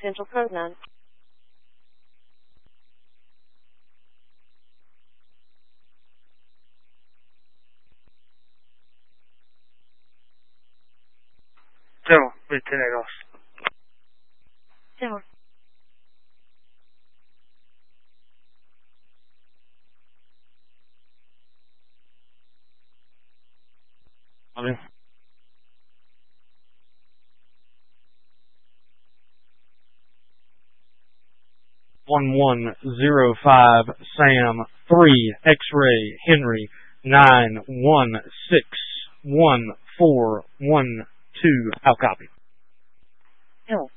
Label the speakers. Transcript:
Speaker 1: Central Proton.
Speaker 2: General, read 10 ADOS.
Speaker 1: General.
Speaker 2: Okay. 1105 Sam 3 X-ray Henry 9161412. How copy?
Speaker 1: General.